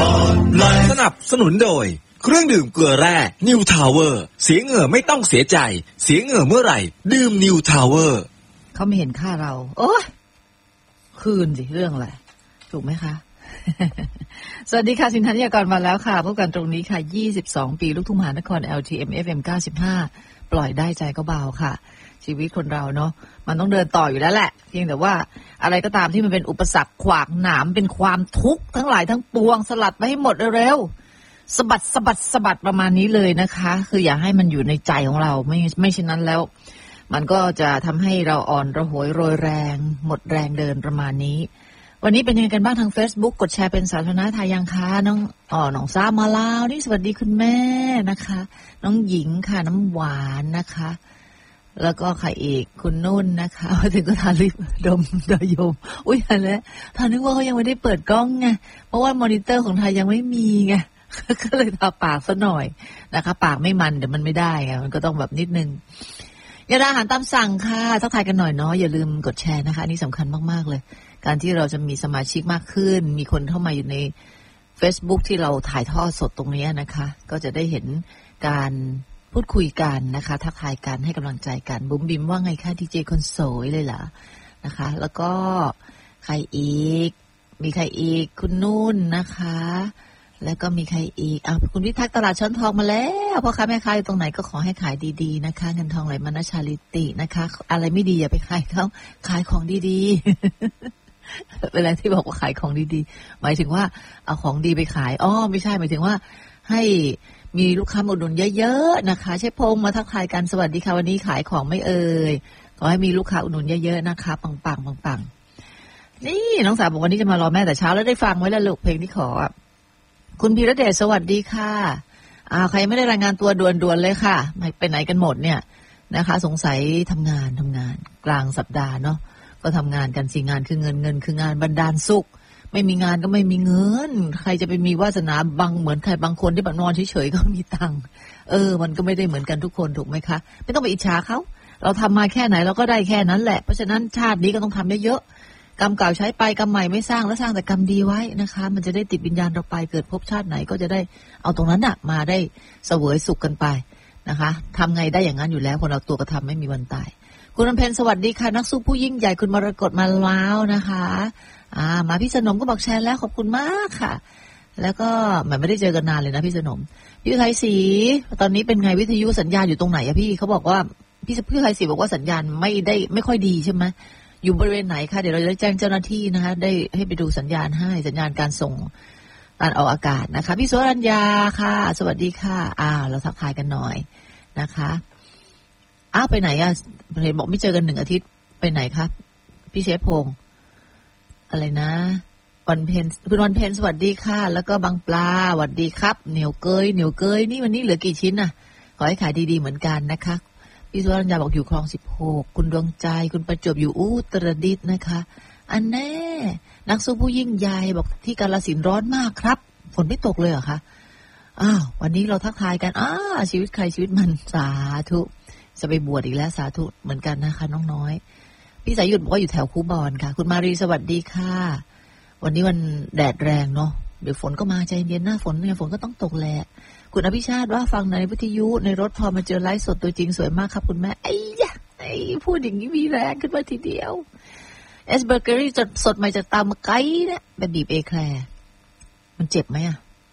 สนับสนุนโดยเครื่องดื่มเกลือแร่นิวทาวเวอร์เสียเหงื่อไม่ต้องเสียใจเสียเหงื่อเมื่อไหร่ดื่มนิวทาวเวอร์เขาไม่เห็นค่าเราโอ้ยคืนสิเรื่องอะไรถูกไหมคะ สวัสดีค่ะสินธัญญากรมาแล้วค่ะพบกันตรงนี้ค่ะ22ปีลูกทุ่งมหานคร LTM FM 95ปล่อยได้ใจก็เบาค่ะชีวิตคนเราเนาะมันต้องเดินต่ออยู่แล้วแหละเพียงแต่ว่าอะไรก็ตามที่มันเป็นอุปสรรคขวากหนามเป็นความทุกข์ทั้งหลายทั้งปวงสลัดไปให้หมดเร็วๆสะบัดประมาณนี้เลยนะคะคืออย่าให้มันอยู่ในใจของเราไม่เช่นนั้นแล้วมันก็จะทำให้เราอ่อนระหวยโรยแรงหมดแรงเดินประมาณนี้วันนี้เป็นยังไงกันบ้างทาง Facebook กดแชร์เป็นสาธารณะทายังคะน้องซ่ามาลาวนี่สวัสดีคุณแม่นะคะน้องหญิงค่ะน้ำหวานนะคะแล้วก็ใครอีกคุณนุ่นนะคะมาถึงก็ทานลิปดมดอยมอุ้ยทันแล้วทานนึกว่าเขายังไม่ได้เปิดกล้องไงเพราะว่ามอนิเตอร์ของไทยยังไม่มีไงก็เลยทาปากซะหน่อยนะคะปากไม่มันเดี๋ยวมันไม่ได้ไงมันก็ต้องแบบนิดนึงยาดาอาหารตามสั่งค่ะทักทายกันหน่อยเนาะอย่าลืมกดแชร์นะคะอันนี้สำคัญมากๆเลยการที่เราจะมีสมาชิกมากขึ้นมีคนเข้ามาอยู่ใน Facebook ที่เราถ่ายทอดสดตรงนี้นะคะก็จะได้เห็นการพูดคุยกันนะคะทักทายกันให้กำลังใจกันบุ๋มบิมว่าไงคะดีเจคนสวยเลยเหรอนะคะแล้วก็ใครอีกมีใครอีกคุณนุ่นนะคะแล้วก็มีใครอีกคุณพิทักษ์ตลาดช้อนทองมาแล้วพ่อค้าแม่ค้าอยู่ตรงไหนก็ขอให้ขายดีๆนะคะเงินทองไหลมานะชาลิตินะคะอะไรไม่ดีอย่าไปขายเขาขายของดีๆเวลาที่บอกว่าขายของดีๆหมายถึงว่าเอาของดีไปขายไม่ใช่หมายถึงว่าให้มีลูกค้าอุดหนุนเยอะๆนะคะเชฟพงษ์มาทักทายกันสวัสดีค่ะวันนี้ขายของไม่เอ่ยขอให้มีลูกค้าอุดหนุนเยอะๆนะคะปังๆนี่น้องสาวบอกวันนี้จะมารอแม่แต่เช้าแล้วได้ฟังไว้แล้วลูกเพลงที่ขอคุณพีระเดชสวัสดีค่ะใครไม่ได้รายงานตัวด่วนๆเลยค่ะไปไหนกันหมดเนี่ยนะคะสงสัยทำงานกลางสัปดาห์เนาะก็ทำงานกันสิงานคือเงินคืองานบันดาลสุขไม่มีงานก็ไม่มีเงินใครจะไปมีวาสนาเหมือนใครบางคนที่แบบนอนเฉยๆก็มีตังค์มันก็ไม่ได้เหมือนกันทุกคนถูกไหมคะไม่ต้องไปอิจฉาเขาเราทำมาแค่ไหนเราก็ได้แค่นั้นแหละเพราะฉะนั้นชาตินี้ก็ต้องทำเยอะๆกรรมเก่าใช้ไปกรรมใหม่ไม่สร้างแล้วสร้างแต่กรรมดีไว้นะคะมันจะได้ติดวิญญาณเราไปเกิดภพชาติไหนก็จะได้เอาตรงนั้นมาได้เสวยสุขกันไปนะคะทำไงได้อย่างนั้นอยู่แล้วคนเราตัวกระทำไม่มีวันตายคุณอำเพ็ญสวัสดีค่ะนักสู้ผู้ยิ่งใหญ่คุณมรกตมาแล้วนะคะมาพี่สนมก็บอกแชร์แล้วขอบคุณมากค่ะแล้วก็ไม่ได้เจอกันนานเลยนะพี่สนมพี่ไทยศรีตอนนี้เป็นไงวิทยุสัญญาณอยู่ตรงไหนอะพี่เขาบอกว่าพี่ไทยศรีบอกว่าสัญญาณไม่ค่อยดีใช่ไหมอยู่บริเวณไหนคะเดี๋ยวเราจะแจ้งเจ้าหน้าที่นะคะได้ให้ไปดูสัญญาณให้สัญญาณการส่งการออกอากาศนะคะพี่สุรัญญาค่ะสวัสดีค่ะเราทักทายกันหน่อยนะคะไปไหนอะเห็นบอกไม่เจอกัน1 อาทิตย์ไปไหนครับพี่เชฟพงษ์อะไรนะวันเพ็ญคุณวันเพ็ญสวัสดีค่ะแล้วก็บางปลาสวัสดีครับเหนียวเกยนี่วันนี้เหลือกี่ชิ้นน่ะขอให้ขายดีๆเหมือนกันนะคะพี่สุวรรณยาบอกอยู่คลอง16คุณดวงใจคุณประจวบอยู่อุตรดิตถ์นะคะอันแน่นักสู้ผู้ยิ่งใหญ่บอกที่กาฬสินธุ์ร้อนมากครับฝนไม่ตกเลยเหรอคะวันนี้เราทักทายกันชีวิตใครชีวิตมันสาธุจะไปบวชอีกแล้วสาธุเหมือนกันนะคะน้องน้อยพี่สายหยุดบอกว่าอยู่แถวคูบอนค่ะคุณมารีสวัสดีค่ะวันนี้วันแดดแรงเนาะเดี๋ยวฝนก็มาใจเย็นหน้าฝนเนี่ยฝนก็ต้องตกแหละคุณอภิชาติว่าฟังในวิทยุในรถพอมาเจอไลฟ์สดตัวจริงสวยมากครับคุณแม่พูดอย่างนี้มีแรงขึ้นมาทีเดียวเอสเบอร์เกอรี่สดใหม่จากตามมาไกลเนี่ยแบบบีบเอแคลร์มันเจ็บไหม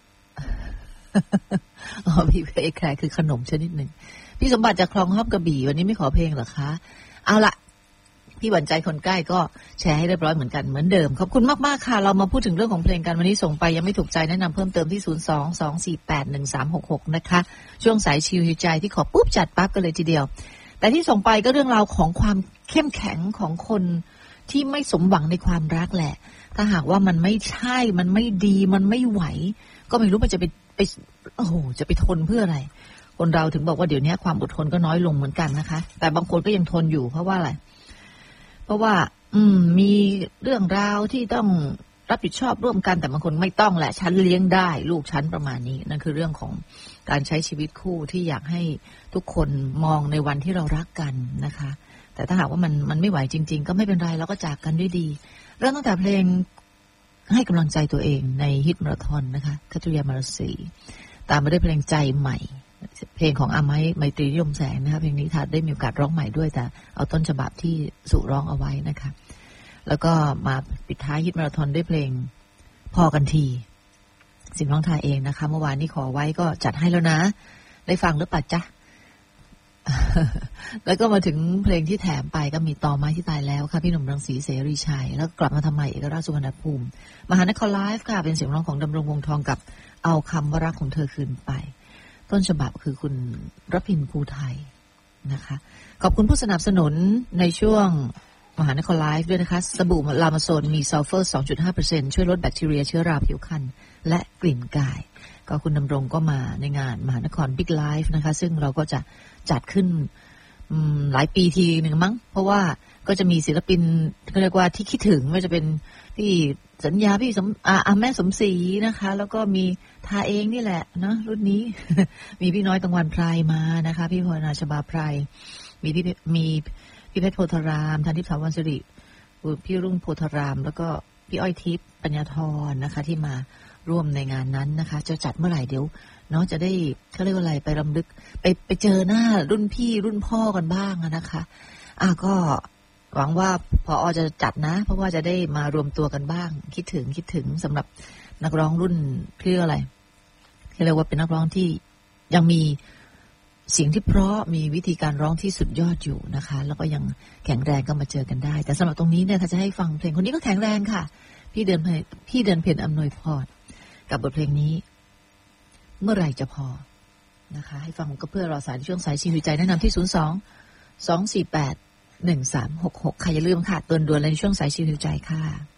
บีบเอแคลร์คือขนมชนิดหนึ่งพี่สมบัติจากคลองห้อมกระบี่วันนี้ไม่ขอเพลงเหรอคะเอาละพี่หวั่นใจคนใกล้ก็แชร์ให้เรียบร้อยเหมือนกันเหมือนเดิมขอบคุณมากๆค่ะเรามาพูดถึงเรื่องของเพลงกันวันนี้ส่งไปยังไม่ถูกใจแนะนำเพิ่มเติมที่02-248-1366นะคะช่วงสายชิลใจที่ขอปุ๊บจัดปั๊บกันเลยทีเดียวแต่ที่ส่งไปก็เรื่องราวของความเข้มแข็งของคนที่ไม่สมหวังในความรักแหละถ้าหากว่ามันไม่ใช่มันไม่ดีมันไม่ไหวก็ไม่รู้มันจะไปจะไปทนเพื่ออะไรคนเราถึงบอกว่าเดี๋ยวนี้ความอดทนก็น้อยลงเหมือนกันนะคะแต่บางคนก็ยังทนอยู่เพราะว่าอะไรเพราะว่ามีเรื่องราวที่ต้องรับผิดชอบร่วมกันแต่บางคนไม่ต้องแหละฉันเลี้ยงได้ลูกฉันประมาณนี้นั่นคือเรื่องของการใช้ชีวิตคู่ที่อยากให้ทุกคนมองในวันที่เรารักกันนะคะแต่ถ้าหากว่ามันไม่ไหวจริงๆก็ไม่เป็นไรเราก็จากกันด้วยดีเริ่มตั้งแต่เพลงให้กำลังใจตัวเองในฮิตมาราธอนนะคะคัตริยามาราศีตามมาด้วยเพลงใจใหม่เพลงของอาไมตรีนิยมแสงนะคะเพลงนี้ทัดได้มีโอกาสร้องใหม่ด้วยแต่เอาต้นฉบับที่สุร้องเอาไว้นะคะแล้วก็มาปิดท้ายฮิตมาราธอนด้วยเพลงพอกันทีสิมร้องทายเองนะคะเมื่อวานนี้ขอไว้ก็จัดให้แล้วนะได้ฟังหรือเปล่าจ๊ะ แล้วก็มาถึงเพลงที่แถมไปก็มีต่อไม้ที่ตายแล้วค่ะพี่หนุ่มรังสีเสรีชัยแล้วกลับมาทำไมเอกราชสุวรรณภูมิมหานครไลฟ์ค่ะเป็นเสียงร้องของดำรงวงทองกับเอาคำว่ารักของเธอคืนไปต้นฉบับคือคุณรพินภูไทยนะคะขอบคุณผู้สนับสนุนในช่วงมหานครไลฟ์ด้วยนะคะสบู่ลามาโซนมีซัลเฟอร์ 2.5% ช่วยลดแบคทีเรียเชื้อราผิวคันและกลิ่นกายก็คุณดำรงก็มาในงานมหานครบิ๊กไลฟ์นะคะซึ่งเราก็จะจัดขึ้นหลายปีทีหนึ่งมั้งเพราะว่าก็จะมีศิลปินเขาเรียกว่าที่คิดถึงไม่ว่าจะเป็นพี่สัญญาพี่แม่สมศรีนะคะแล้วก็มีทาเองนี่แหละเนาะรุ่นนี้ มีพี่น้อยตังวันไพรมานะคะพี่พรณาชบาไพรมีพี่เพชรโพธารามธันทิพย์ถาวรสิริพี่รุ่งโพธารามแล้วก็พี่อ้อยทิพย์ปัญญาธรนะคะที่มาร่วมในงานนั้นนะคะจะจัดเมื่อไหร่เดี๋ยวเนาะจะได้เขาเรียกว่าอะไรไปรำลึกไปเจอหน้ารุ่นพี่รุ่นพ่อกันบ้างนะคะก็หวังว่าพอจะจัดนะเพราะว่าจะได้มารวมตัวกันบ้างคิดถึงสำหรับนักร้องรุ่นเรียกอะไรเรียกว่าเป็นนักร้องที่ยังมีเสียงที่เพราะมีวิธีการร้องที่สุดยอดอยู่นะคะแล้วก็ยังแข็งแรงก็มาเจอกันได้แต่สำหรับตรงนี้เนี่ยถ้าจะให้ฟังเพลงคนนี้ก็แข็งแรงค่ะพี่เดินเพ็ญอำนวยพรกับบทเพลงนี้เมื่อไหร่จะพอนะคะให้ฟังก็เพื่อรอสายช่วงสายชีวิตใจแนะนำที่02-248-1366ค่ะอย่าลืมค่ะเตือนด่วนในช่วงสายชีวิตใจค่ะ